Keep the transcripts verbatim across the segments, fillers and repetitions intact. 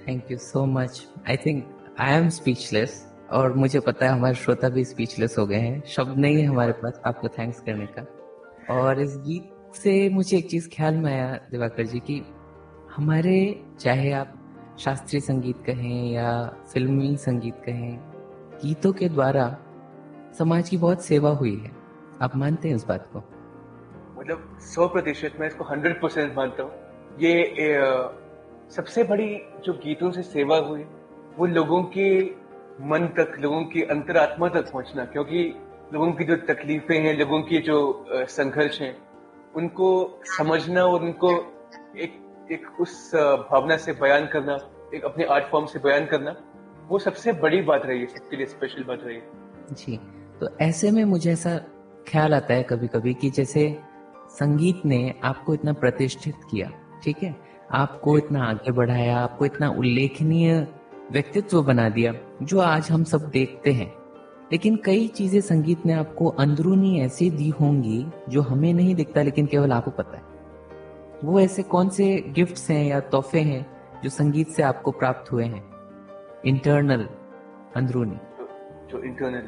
Thank you so much. I think I am speechless, और मुझे पता है हमारे श्रोता भी स्पीचलेस हो गए हैं। शब्द नहीं है हमारे पास आपको थैंक्स करने का। और इस गीत से मुझे एक चीज ख्याल में आया दिवाकर जी की, हमारे चाहे आप शास्त्रीय संगीत कहें या फिल्मी संगीत कहें, गीतों के द्वारा समाज की बहुत सेवा हुई है। आप मानते हैं इस बात को? मतलब सौ प्रतिशत मैं इसको हंड्रेड परसेंट मानता हूँ। ये ए, सबसे बड़ी जो गीतों से सेवा हुई वो लोगों के मन तक, लोगों की अंतरात्मा तक पहुंचना, क्योंकि लोगों की जो तकलीफें हैं, लोगों की जो संघर्ष हैं, उनको समझना और उनको एक एक उस भावना से बयान करना, एक अपने आर्ट फॉर्म से बयान करना, वो सबसे बड़ी बात रही है, सबके लिए स्पेशल बात रही है। जी, तो ऐसे में मुझे ऐसा ख्याल आता है कभी कभी कि जैसे संगीत ने आपको इतना प्रतिष्ठित किया, ठीक है, आपको इतना आगे बढ़ाया, आपको इतना उल्लेखनीय व्यक्तित्व बना दिया जो आज हम सब देखते हैं, लेकिन कई चीजें संगीत ने आपको अंदरूनी ऐसी दी होंगी जो हमें नहीं दिखता, लेकिन केवल आपको पता है। वो ऐसे कौन से गिफ्ट्स हैं या तोहफे हैं जो संगीत से आपको प्राप्त हुए हैं, इंटरनल, अंदरूनी? जो, जो इंटरनल,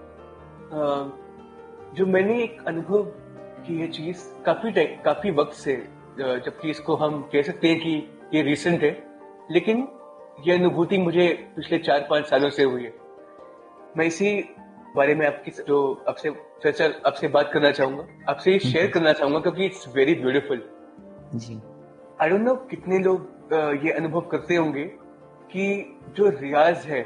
जो मैंने एक अनुभव की ये चीज काफी काफी वक्त से, जबकि इसको हम कह सकते हैं कि ये रिसेंट है, लेकिन ये अनुभूति मुझे पिछले चार पांच सालों से हुई है। मैं इसी बारे में आपकी जो आपसे चर्चा आपसे बात करना चाहूंगा, आपसे शेयर करना चाहूंगा, क्योंकि it's very beautiful. Ji, I don't know कितने लोग ये अनुभव करते होंगे कि जो रियाज है,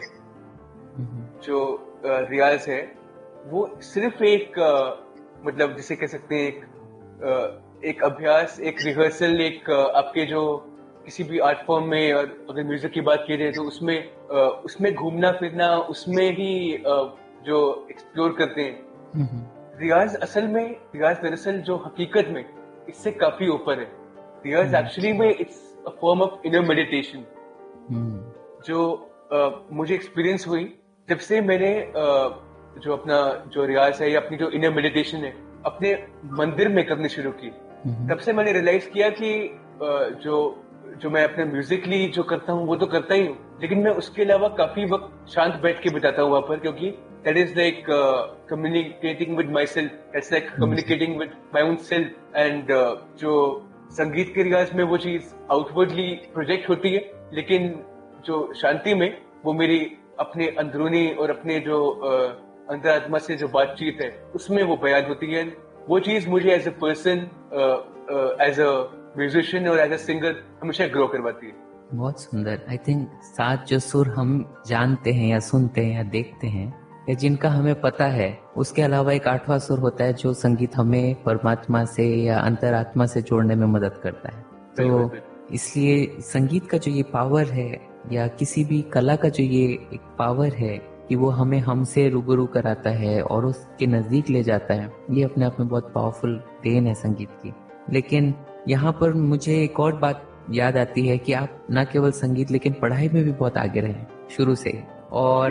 जो रियाज है वो सिर्फ एक मतलब जिसे कह सकते हैं एक एक अभ्यास, एक रिहर्सल, एक आपके जो किसी भी आर्ट फॉर्म में, और अगर म्यूजिक की बात की जाए तो उसमें उसमें घूमना फिरना, उसमें ही जो एक्सप्लोर करते हैं। रियाज असल में, रियाज दरअसल जो हकीकत में इससे काफी ऊपर है। रियाज एक्चुअली में it's a form of inner meditation, जो uh, मुझे एक्सपीरियंस हुई जब से मैंने uh, जो अपना जो रियाज है या अपनी जो इनर मेडिटेशन है अपने मंदिर में करनी शुरू की। तब से मैंने रियलाइज किया कि uh, जो जो मैं अपने म्यूजिकली जो करता हूँ वो तो करता ही हूँ, लेकिन मैं उसके अलावा काफी वक्त शांत बैठ के बिताता हूँ वहां पर, क्योंकि that is like communicating with my self, that's like communicating with my own self. And जो संगीत के रियाज में वो चीज आउटवर्डली प्रोजेक्ट होती है, लेकिन जो शांति में वो मेरी अपने अंदरूनी और अपने जो अंतरात्मा से जो बातचीत है उसमें वो बयान होती है। वो चीज मुझे as a person, as a musician और एज अ सिंगर हमेशा ग्रो करवाती है। बहुत सुंदर। आई थिंक सात जो सुर हम जानते हैं या सुनते हैं या देखते हैं या जिनका हमें पता है, उसके अलावा एक आठवां सुर होता है जो संगीत हमें परमात्मा से या अंतरात्मा से जोड़ने में मदद करता है। तो इसलिए संगीत का जो ये पावर है या किसी भी कला का जो ये एक पावर है कि वो हमें हमसे रूबरू कराता है और उसके नजदीक ले जाता है, ये अपने आप में बहुत पावरफुल देन है संगीत की। लेकिन यहाँ पर मुझे एक और बात याद आती है कि आप न केवल संगीत लेकिन पढ़ाई में भी बहुत आगे रहे शुरू से, और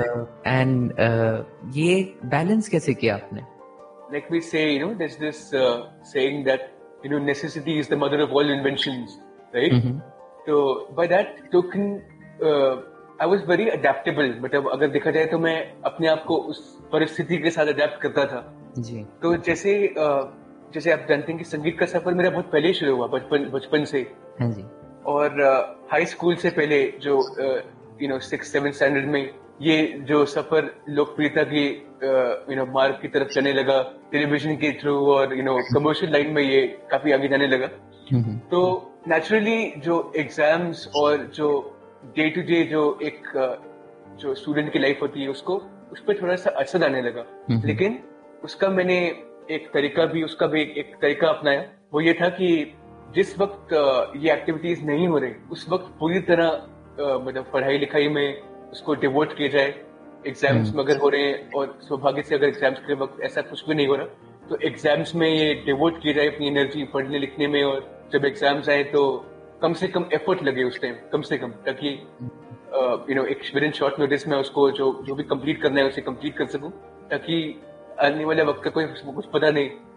एंड uh, uh, ये बैलेंस कैसे किया आपने? Let me say, you know, there's this uh, saying that, you know, necessity is the mother of all inventions, right? Mm-hmm. So by that token, uh, I was very adaptable. मतलब अगर देखा जाए तो मैं अपने आप को उस परिस्थिति के साथ अडेप्ट करता था जी। तो जैसे uh, जैसे आप जानते हैं कि संगीत का सफर मेरा बहुत पहले शुरू हुआ, बचपन बचपन से। हाँ जी। और हाई uh, स्कूल से पहले जो you know six seven standard में ये जो सफर लोकप्रियता की यू नो मार्ग की तरफ चलने लगा, टेलीविजन के थ्रू और यू नो कमर्शियल लाइन में ये काफी आगे जाने लगा। तो नेचुरली जो एग्जाम्स और जो डे टू डे जो एक uh, जो स्टूडेंट की लाइफ होती है उसको उस पर थोड़ा सा असर आने लगा। लेकिन उसका मैंने एक तरीका भी उसका भी एक, एक तरीका अपनाया। वो ये था कि जिस वक्त ये एक्टिविटीज नहीं हो रही उस वक्त पूरी तरह मतलब पढ़ाई लिखाई में उसको डिवोट किया जाए। एग्जाम्स में अगर हो रहे हैं और सौभाग्य से अगर एग्जाम्स के वक्त ऐसा कुछ भी नहीं हो रहा तो एग्जाम्स में ये डिवोट किया जाए अपनी एनर्जी पढ़ने लिखने में, और जब एग्जाम्स आए तो कम से कम एफर्ट लगे उस टाइम, कम से कम, ताकि यू नो एक विद इन शॉर्ट नोटिस में उसको जो जो भी कंप्लीट करना है उसे कंप्लीट कर सकूं, ताकि आने वाले वक्त का कोई कुछ पता नहीं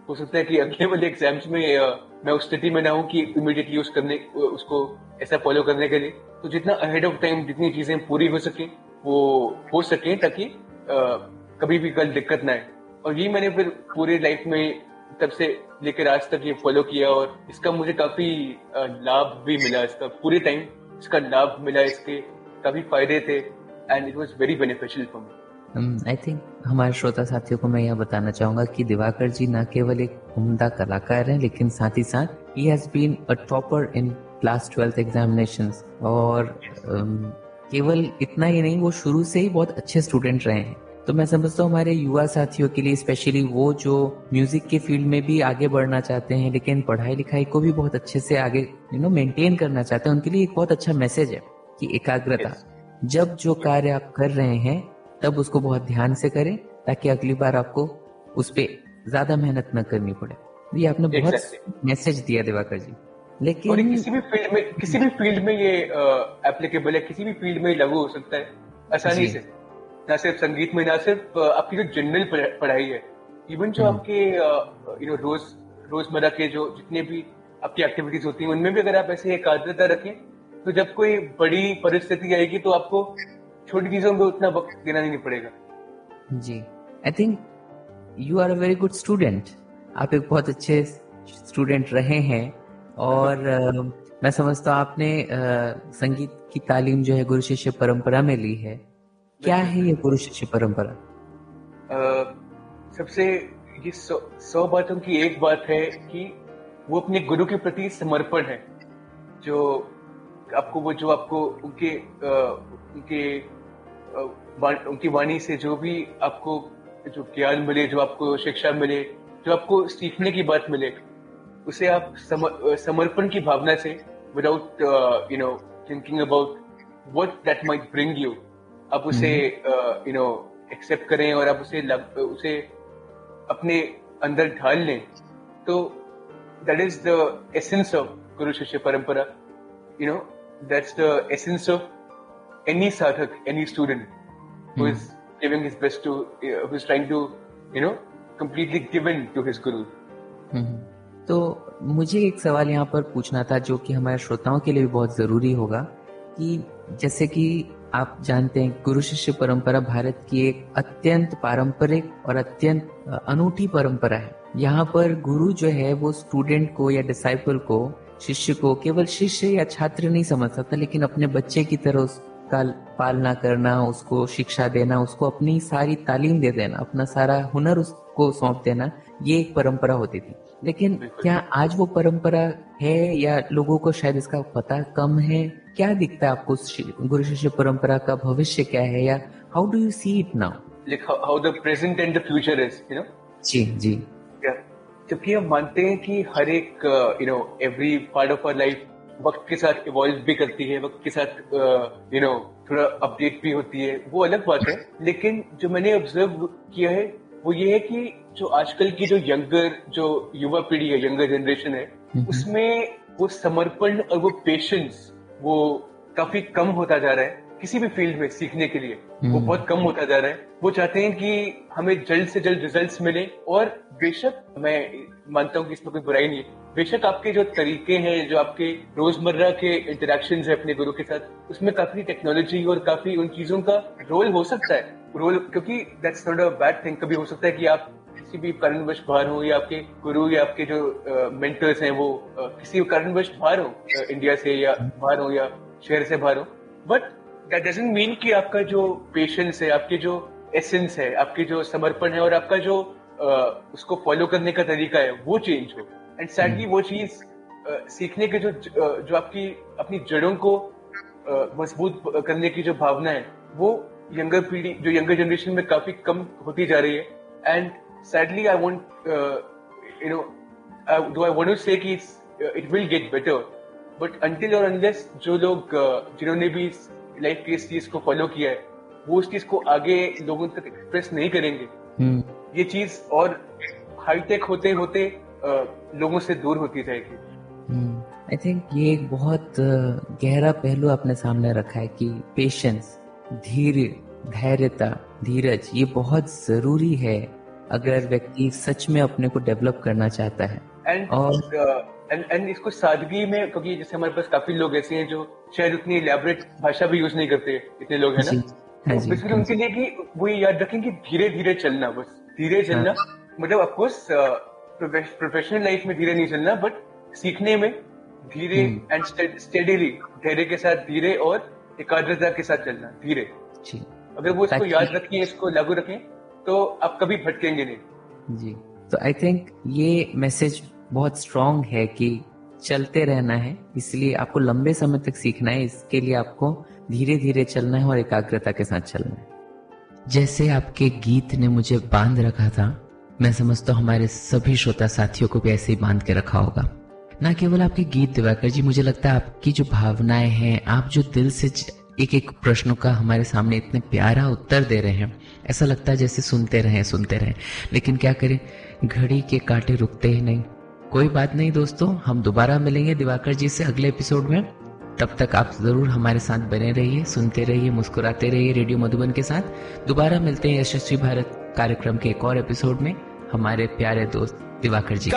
हो सकता है कि अगले वाले एग्जाम्स में uh, मैं उस स्थिति में ना हूँ कि इमीडिएटली उस करने उसको ऐसा फॉलो करने के लिए। तो जितना अहेड ऑफ टाइम जितनी चीजें पूरी हो सके वो हो सके, ताकि uh, कभी भी कल दिक्कत ना आए। और ये मैंने फिर पूरे लाइफ में तब से लेकर आज तक ये फॉलो किया, और इसका मुझे काफी लाभ भी मिला। इसका पूरे टाइम इसका लाभ मिला, इसके काफी फायदे थे, and it was very beneficial for me. I um, think हमारे श्रोता साथियों को मैं यह बताना चाहूंगा कि दिवाकर जी न केवल एक उम्दा कलाकार हैं, लेकिन साथ ही साथ he has been a topper in class twelfth examinations. और um, केवल इतना ही नहीं, वो शुरू से ही बहुत अच्छे स्टूडेंट रहे हैं। तो मैं समझता हूँ हमारे युवा साथियों के लिए, स्पेशली वो जो म्यूजिक के फील्ड में भी आगे बढ़ना चाहते हैं लेकिन पढ़ाई लिखाई को भी बहुत अच्छे से आगे यू नो मेंटेन करना चाहते हैं, उनके लिए एक बहुत अच्छा मैसेज है कि एकाग्रता, जब जो कार्य आप कर रहे हैं तब उसको बहुत ध्यान से करें, ताकि अगली बार आपको उस पे ज्यादा मेहनत न करनी पड़े। ये आपने बहुत exactly. मैसेज दिया दिवाकर जी। लेकिन और किसी भी फील्ड में किसी भी फील्ड में ये एप्लीकेबल है, किसी भी फील्ड में लागू हो सकता है आसानी से। ना सिर्फ संगीत में, ना सिर्फ आपकी जो जनरल पढ़ाई है, इवन जो आपके यू नो रोज रोजमर्रा के जो जितने भी आपकी एक्टिविटीज होती हैं, उनमें भी अगर आप ऐसे एकाग्रता रखें, तो जब कोई बड़ी परिस्थिति आएगी तो आपको छोटी चीजों में उतना वक्त देना नहीं पड़ेगा। जी, I think you are a very good student. आप एक बहुत अच्छे स्टूडेंट रहे हैं, और uh, मैं समझता हूँ आपने uh, संगीत की तालीम जो है गुरु शिष्य परंपरा में ली है। क्या है ये गुरु शिष्य परंपरा? uh, सबसे ये सौ, सौ बातों की एक बात है कि वो अपने गुरु के प्रति समर्पण है। जो आपको वो जो आपको उनके uh, उनके उनकी वाणी से जो भी आपको जो ज्ञान मिले, जो आपको शिक्षा मिले, जो आपको सीखने की बात मिले, उसे आप समर्पण की भावना से, without you know thinking about what that might bring you, आप उसे यू नो एक्सेप्ट करें और आप उसे उसे अपने अंदर ढाल लें। तो that is the essence of गुरु शिष्य परंपरा। You know that's the essence of any sadhak, any student who hmm. is giving his best to, uh, who is trying to, you know, completely given to his guru. hmm. तो मुझे एक सवाल यहाँ पर पूछना था, जो कि हमारे श्रोताओं के लिए भी बहुत जरूरी होगा, कि जैसे कि आप जानते हैं गुरु शिष्य परंपरा भारत की एक अत्यंत पारंपरिक और अत्यंत अनूठी परंपरा है। यहाँ पर गुरु जो है वो स्टूडेंट को या डिसाइपल को, शिष्य को केवल शिष्य या छात्र नहीं समझ सकता, लेकिन अपने बच्चे की तरह उसका पालना करना, उसको शिक्षा देना, उसको अपनी सारी तालीम दे देना, अपना सारा हुनर उसको सौंप देना, ये एक परंपरा होती थी। लेकिन क्या आज वो परंपरा है, या लोगों को शायद इसका पता कम है? क्या दिखता है आपको गुरु शिष्य परंपरा का भविष्य क्या है, या how do you see it now? Like how the present and the future is, you know. जी जी। क्योंकि हम मानते हैं कि हर एक you know every part of our life वक्त के साथ इवॉल्व भी करती है, वक्त के साथ यू नो थोड़ा अपडेट भी होती है, वो अलग बात है। लेकिन जो मैंने ऑब्जर्व किया है वो ये है कि जो आजकल की जो यंगर जो युवा पीढ़ी है, यंगर जनरेशन है, उसमें वो समर्पण और वो पेशेंस वो काफी कम होता जा रहा है। किसी भी फील्ड में सीखने के लिए वो बहुत कम होता जा रहा है। वो चाहते हैं कि हमें जल्द से जल्द रिजल्ट्स मिले, और बेशक मैं मानता हूँ कि इसमें कोई बुराई नहीं है, बेशक आपके जो तरीके हैं, जो आपके रोजमर्रा के इंटरेक्शंस है अपने गुरु के साथ, उसमें काफी टेक्नोलॉजी और काफी उन चीजों का रोल हो सकता है रोल क्योंकि that's not a bad thing. कभी हो सकता है कि आप किसी भी कारणवश बाहर हो, या आपके गुरु या आपके जो मेंटर्स uh, हैं वो uh, किसी कारणवश बाहर हो, uh, इंडिया से या बाहर हो, या शहर से बाहर हो, बट दैट डजंट मीन कि आपका जो पेशेंस है, आपके जो एसेंस है, आपके जो समर्पण है, और आपका जो uh, उसको फॉलो करने का तरीका है, वो चेंज हो। एंड सैडली वो चीज uh, सीखने के जो uh, जो आपकी अपनी जड़ों को uh, मजबूत करने की जो भावना है, वो यंगर पीढ़ी, जो यंगर जनरेशन में काफी कम होती जा रही है। And sadly I want you know do I want to से कि it will get better, but until और अनलेस जो लोग uh, जिन्होंने भी लाइफ की इस चीज को फॉलो किया है, वो उस चीज को आगे लोगों तक एक्सप्रेस नहीं करेंगे, hmm. ये चीज और हाईटेक होते होते uh, लोगों से दूर होती जाएगी। आई hmm. थिंक ये एक बहुत गहरा पहलू आपने सामने रखा है कि पेशेंस, धैर्य, धैर्यता, धीरज, ये बहुत जरूरी है अगर व्यक्ति सच में अपने को डेवलप करना चाहता है। एंड और एंड एंड इसको सादगी में, क्योंकि जैसे हमारे पास काफी लोग ऐसे हैं जो शायद उतनी इलैबोरेट भाषा भी यूज नहीं करते, इतने लोग हैं ना, तो बेसिकली उनके लिए कि वो याद रखें कि धीरे धीरे चलना, बस धीरे चलना। मतलब ऑफकोर्स प्रोफेशनल लाइफ में धीरे नहीं चलना, बट सीखने में धीरे एंड स्टेडीली, धैर्य के साथ धीरे और एकाग्रता के साथ चलना, धीरे। अगर वो इसको याद रखें, इसको लागू रखें, तो आप कभी भटकेंगे नहीं। जी, तो आई थिंक ये मैसेज बहुत स्ट्रांग है कि चलते रहना है, इसलिए आपको लंबे समय तक सीखना है, इसके लिए आपको धीरे धीरे चलना है और एकाग्रता के साथ चलना है। जैसे आपके गीत ने मुझे बांध रखा था, मैं समझता हूँ हमारे सभी श्रोता साथियों को भी ऐसे ही बांध के रखा होगा। ना केवल आपके गीत दिवाकर जी, मुझे लगता है आपकी जो भावनाएं हैं, आप जो दिल से एक एक प्रश्नों का हमारे सामने इतने प्यारा उत्तर दे रहे हैं, ऐसा लगता है जैसे सुनते रहें सुनते रहें। लेकिन क्या करें, घड़ी के कांटे रुकते ही नहीं। कोई बात नहीं दोस्तों, हम दोबारा मिलेंगे दिवाकर जी से अगले एपिसोड में। तब तक आप जरूर हमारे साथ बने रहिए, सुनते रहिए, मुस्कुराते रहिए रेडियो मधुबन के साथ। दोबारा मिलते हैं यशस्वी भारत कार्यक्रम के एक और एपिसोड में हमारे प्यारे दोस्त दिवाकर जी।